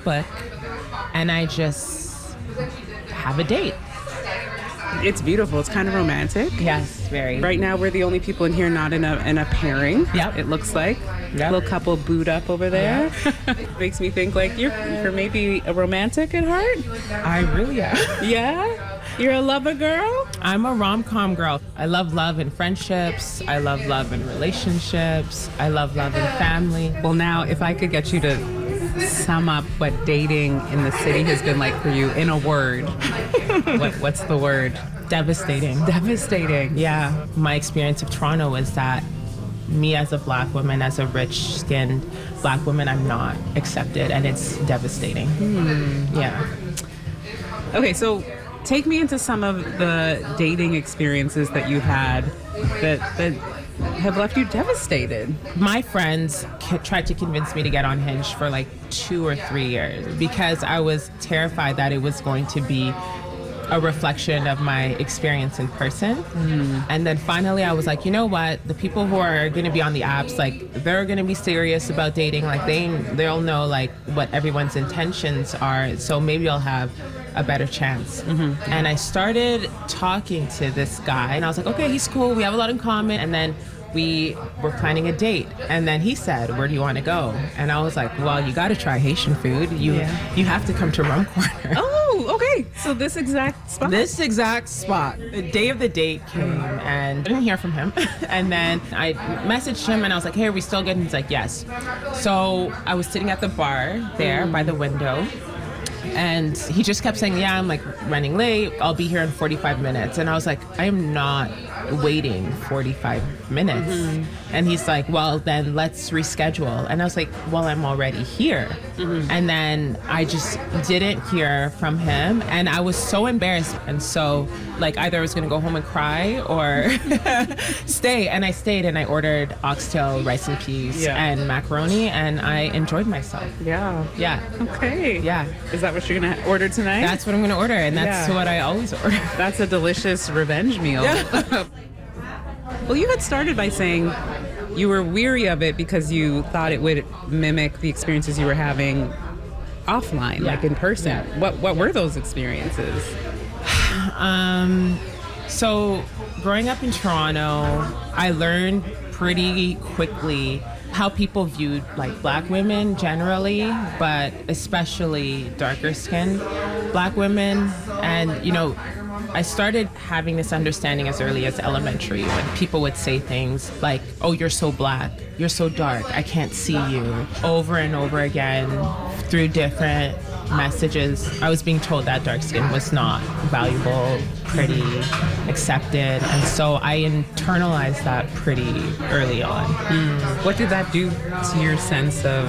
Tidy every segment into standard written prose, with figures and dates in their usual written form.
book and I just have a date. It's beautiful. It's kind of romantic. Yes, very. Right now, we're the only people in here not in a pairing. Yep. It looks like. Yep. Little couple booed up over there. Makes me think like you're maybe a romantic at heart. I really am. Yeah? You're a lover girl? I'm a rom-com girl. I love love in friendships. I love love in relationships. I love love in family. Well, now, if I could get you to sum up what dating in the city has been like for you in a word, what's the word? Devastating. Devastating. Yeah. My experience of Toronto is that me as a black woman, as a rich-skinned black woman, I'm not accepted, and it's devastating. Yeah. Okay, so take me into some of the dating experiences that you had that have left you devastated. My friends tried to convince me to get on Hinge for like 2 or 3 years because I was terrified that it was going to be a reflection of my experience in person. And then finally I was like, you know what? The people who are going to be on the apps, like they're going to be serious about dating. Like they'll know like what everyone's intentions are. So maybe I'll have a better chance. And I started talking to this guy and I was like, okay, he's cool. We have a lot in common. And then we were planning a date. And then he said, where do you want to go? And I was like, well, you got to try Haitian food. You have to come to Rum Corner. Oh, okay. So this exact spot? This exact spot. The day of the date came and I didn't hear from him. And then I messaged him and I was like, hey, are we still good? And he's like, yes. So I was sitting at the bar there by the window. And he just kept saying, yeah, I'm like running late. I'll be here in 45 minutes. And I was like, I am not waiting 45 minutes. And he's like, well, then let's reschedule. And I was like, well, I'm already here. And then I just didn't hear from him. And I was so embarrassed. And so like either I was going to go home and cry or stay. And I stayed and I ordered oxtail, rice and peas and macaroni. And I enjoyed myself. Yeah. Yeah. Okay. Yeah. Is that what you're going to order tonight? That's what I'm going to order. And that's what I always order. That's a delicious revenge meal. Well, you had started by saying you were weary of it because you thought it would mimic the experiences you were having offline, like in person. What were those experiences? So growing up in Toronto, I learned pretty quickly how people viewed like black women generally, but especially darker skinned black women. And, you know, I started having this understanding as early as elementary when people would say things like, oh, you're so black, you're so dark, I can't see you, over and over again through different messages. I was being told that dark skin was not valuable, pretty, accepted, and so I internalized that pretty early on. What did that do to your sense of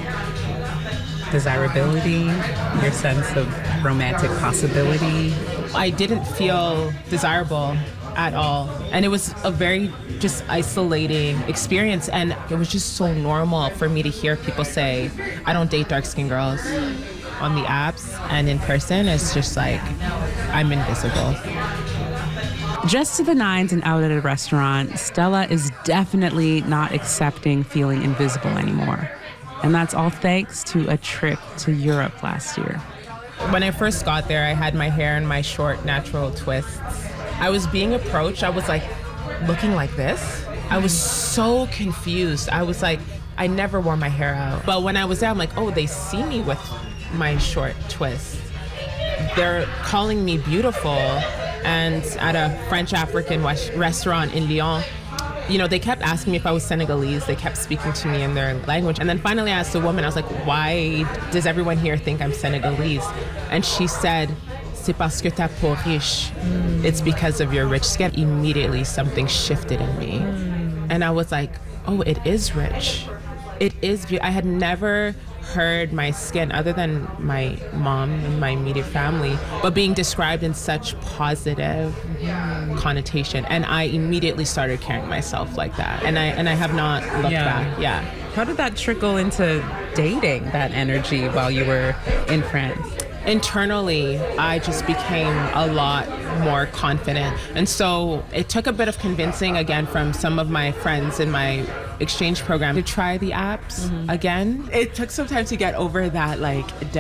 desirability, your sense of romantic possibility? I didn't feel desirable at all. And it was a very just isolating experience. And it was just so normal for me to hear people say, I don't date dark-skinned girls on the apps, and in person, it's just like, I'm invisible. Dressed to the nines and out at a restaurant, Stella is definitely not accepting feeling invisible anymore. And that's all thanks to a trip to Europe last year. When I first got there, I had my hair in my short, natural twists. I was being approached. I was like, looking like this. I was so confused. I was like, I never wore my hair out. But when I was there, I'm like, oh, they see me with my short twists. They're calling me beautiful. And at a French-African restaurant in Lyon, you know, they kept asking me if I was Senegalese. They kept speaking to me in their language. And then finally I asked the woman, I was like, why does everyone here think I'm Senegalese? And she said, c'est parce que ta peau riche. It's because of your rich skin. Immediately something shifted in me. And I was like, oh, it is rich. It is beautiful. I had never heard my skin, other than my mom and my immediate family, but being described in such positive connotation. And I immediately started carrying myself like that. And I have not looked back. Yeah. How did that trickle into dating, that energy, while you were in France? Internally, I just became a lot more confident. And so it took a bit of convincing again from some of my friends in my exchange program to try the apps again. It took some time to get over that, like,